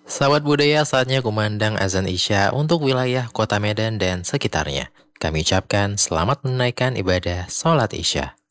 Sahabat budaya, saatnya kumandang azan Isya untuk wilayah Kota Medan dan sekitarnya. Kami ucapkan selamat menunaikan ibadah sholat Isya.